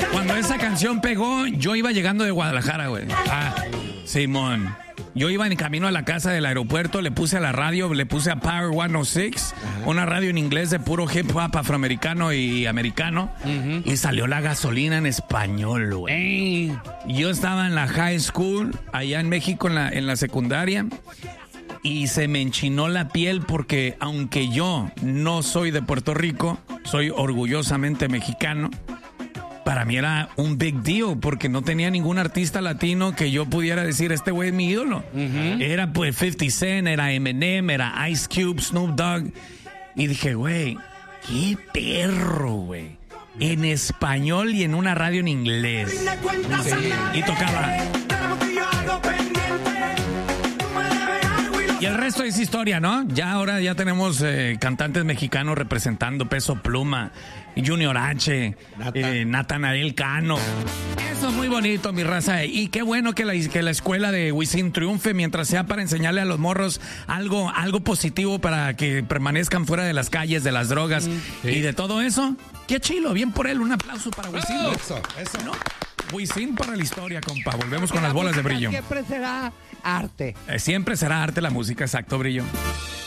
Cuando esa canción pegó, yo iba llegando de Guadalajara, güey. Simón. Yo iba en camino a la casa del aeropuerto, le puse a la radio, le puse a Power 106, una radio en inglés de puro hip hop afroamericano y americano, y salió la gasolina en español, güey. Yo estaba en la high school, allá en México, en la secundaria, y se me enchinó la piel porque aunque yo no soy de Puerto Rico, soy orgullosamente mexicano. Para mí era un big deal porque no tenía ningún artista latino que yo pudiera decir, este güey es mi ídolo. Era pues 50 Cent, era Eminem, era Ice Cube, Snoop Dogg. Y dije, güey, qué perro, güey. En español y en una radio en inglés. Sí. Y tocaba. Y el resto es historia, ¿no? Ahora ya tenemos cantantes mexicanos representando Peso Pluma, Junior H, Natanael Cano. Eso es muy bonito, mi raza. Y qué bueno que la escuela de Wisin triunfe mientras sea para enseñarle a los morros algo positivo para que permanezcan fuera de las calles, de las drogas y de todo eso. Qué chilo, bien por él. Un aplauso para Wisin. Eso. ¿No? Wisin para la historia, compa. Volvemos con las bolas de brillo. Siempre será arte. Siempre será arte la música, exacto, Brillo.